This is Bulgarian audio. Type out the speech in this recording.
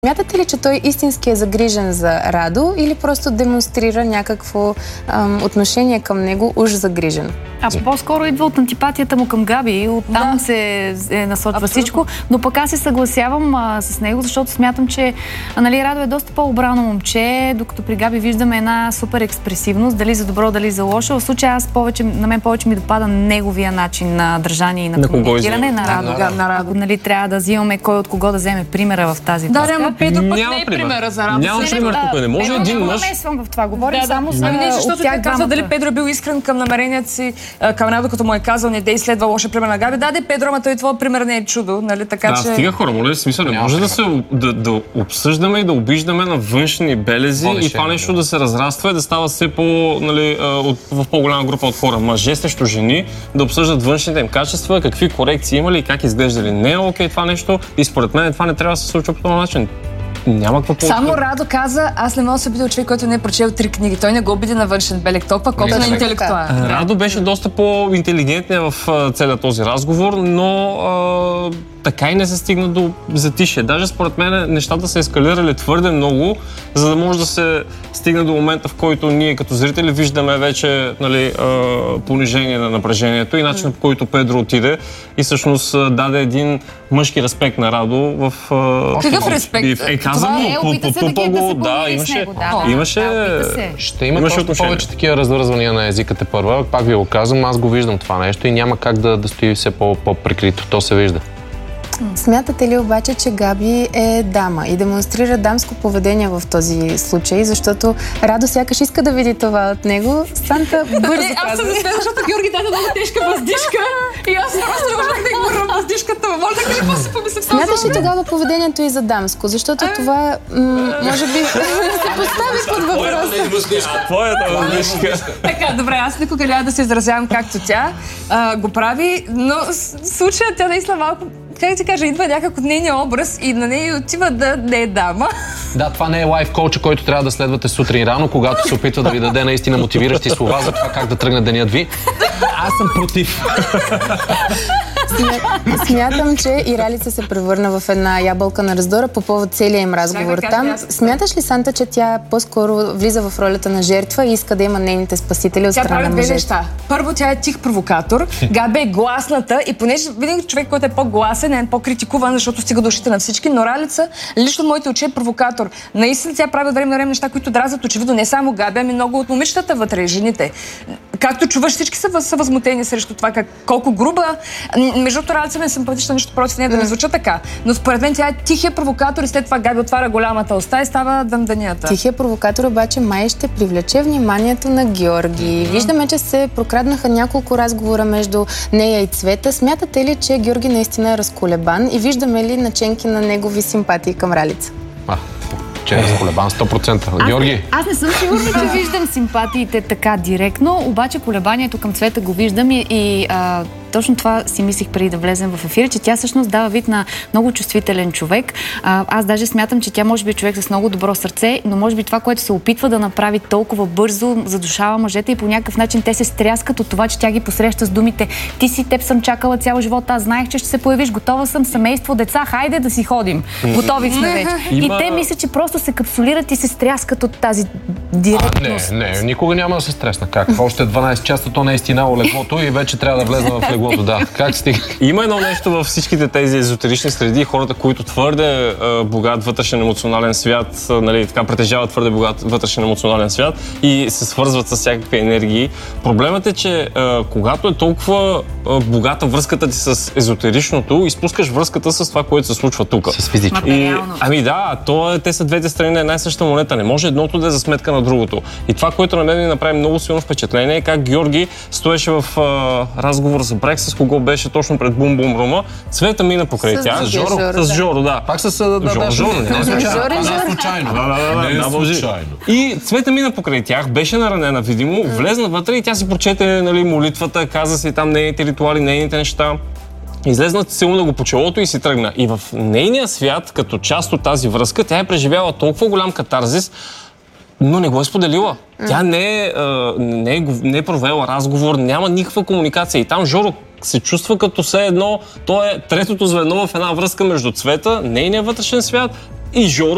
Смятате ли, че той истински е загрижен за Радо или просто демонстрира някакво отношение към него уж загрижен? Аз по-скоро идва от антипатията му към Габи, оттам се насочва всичко, но пък аз се съгласявам с него, защото смятам, че Радо е доста по-обрано момче, докато при Габи виждаме една супер експресивност, дали за добро, дали за лошо. В случая на мен повече ми допада неговия начин на държание и на комуникиране на Радо. Ако трябва да взимаме кой от кого да вземе примера в тази връзка. Да, Педро пък не е примера за Радо. Няма пример тук, не може един мъж. В това говорим само защото тя казва дали Педро е бил искрен към намеренията си към Радо, като му е казал, не дей следва лоша пример на Габи. Да, Педро, ама той твой пример не е чудо, нали? Така че... стига хора, моля, смисъл, не може да обсъждаме и да обиждаме на външни белези и това нещо да се разраства и да става все в по-голяма група от хора. Мъже срещу жени, да обсъждат външните им качества, какви корекции имали и как изглеждали. Не е окей това нещо и според мен това не трябва да се случва по този начин. Няма какво Само Радо каза, аз не мога да се обидя от човек, който не е прочел 3 книги. Той не го обиди на външен белег, толкова колко на интелектуален. Радо беше доста по-интелигентен в целият този разговор, но така и не се стигна до затишие. Даже според мен нещата са ескалирали твърде много, за да може да се стигне до момента, в който ние като зрители виждаме вече понижение на напрежението и начинът, по който Педро отиде и всъщност даде един мъжки респект на Радо в... Какъв респект? Каза му, потупа го, имаше... Ще има повече такива развързвания на езика тепърва. Пак ви го казвам, аз го виждам това нещо и няма как да стои все по-прикрито. То се вижда. Смятате ли обаче, че Габи е дама и демонстрира дамско поведение в този случай, защото Радо сякаш иска да види това от него? Санта бързо казва. Аз съм засмена, защото Георги даде много тежка въздишка и аз просто не можах да игнорирам въздишката. Може да кажа какво си помисля. Смяташ ли тогава поведението и за дамско? Защото това може би се постави под въпроса. Твоята въздишка. Така, добре, аз никога няма да се изразявам както тя го прави, но в случая тя наистина малко, как ти кажа, идва някак от нейния образ и на нея отива да не е дама. Да, това не е лайф коуча, който трябва да следвате сутрин рано, когато се опитва да ви даде наистина мотивиращи слова за това как да тръгне денят ви. Аз съм против. Смятам, че и Ралица се превърна в една ябълка на раздора по повод целия им разговор там. Смяташ ли, Санта, че тя по-скоро влиза в ролята на жертва и иска да има нейните спасители от страна на мъжете? Тя прави две неща. Първо, тя е тих провокатор. Габи е гласната и понеже винаги човек, който е по-гласен, е по-критикуван, защото стига до ушите на всички, но Ралица, лично моите очи е провокатор. Наистина тя прави от време на време неща, които дразнят очевидно не само Габи, ами много от момичетата вътре, жените. Както чуваш, всички са възмутени срещу това, колко груба. Между другото, Ралица ми е симпатична, нищо против нея да не звуча така. Но според мен тя е тихия провокатор и след това Габи отваря голямата уста и става дъмданията. Тихия провокатор обаче май ще привлече вниманието на Георги. Виждаме, че се прокраднаха няколко разговора между нея и Цвета. Смятате ли, че Георги наистина е разколебан и виждаме ли наченки на негови симпатии към Ралица? Че е разколебан 100%. Георги? Аз не съм сигурна, че виждам симпатиите така директно, обаче колебанието към Цвета го виждам и точно това си мислих преди да влезем в ефира, че тя всъщност дава вид на много чувствителен човек. Аз даже смятам, че тя може би е човек с много добро сърце, но може би това, което се опитва да направи толкова бързо, задушава мъжете и по някакъв начин те се стряскат от това, че тя ги посреща с думите: теб съм чакала цял живот, аз знаех, че ще се появиш, готова съм, семейство, деца, хайде да си ходим. Готови сме вече. И те мислят, че просто се капсулират и се стряскат от тази директност. Не, никога няма да се стресна. Как? Още 12 часа то не е стинало леглото и вече трябва да влезна в леглото. Да. Как стига? Има едно нещо във всичките тези езотерични среди, хората, които твърде богат вътрешен емоционален свят, така притежават твърде богат вътрешен емоционален свят и се свързват с всякакви енергии. Проблемът е, че когато е толкова богата връзката ти с езотеричното, изпускаш връзката с това, което се случва тук. С физично. Ами да, те са двете страни на една и съща монета. Не може едното да е за сметка на другото. И това, което на мен ми направи много силно впечатление, е как Георги стоеше в разговор за брек, с кого беше точно пред Бум-Бум Рума. Цвета мина покрай тях. С Жоро, да. Пак с Жоро. И Цвета мина покрай тях, беше наранена видимо, влезна вътре и тя си прочете молитвата, каза си там нейните ритуали, нейните неща. Излезна силно да го по челото и си тръгна. И в нейния свят, като част от тази връзка, тя е преживяла толкова голям катарзис, но не го е споделила. Тя не е провела разговор, няма никаква комуникация. И там Жоро се чувства като все едно, то е третото звено в една връзка между Цвета, нейния вътрешен свят и Жоро.